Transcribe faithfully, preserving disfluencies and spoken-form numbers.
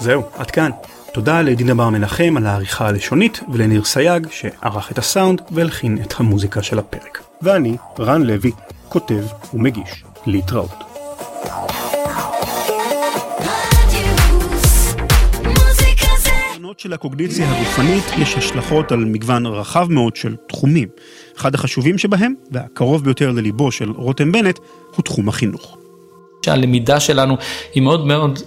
זהו, עד כאן. תודה לדינה בר מנחם על העריכה הלשונית ולניר סייג שערך את הסאונד והלחין את המוזיקה של הפרק. ואני, רן לוי, כותב ומגיש. להתראות. של הקוגניציה הגופנית יש השלכות על מגוון רחב מאוד של תחומים. אחד החשובים שבהם, והקרוב ביותר לליבו של רותם בנט, הוא תחום החינוך. שהלמידה שלנו היא מאוד מאוד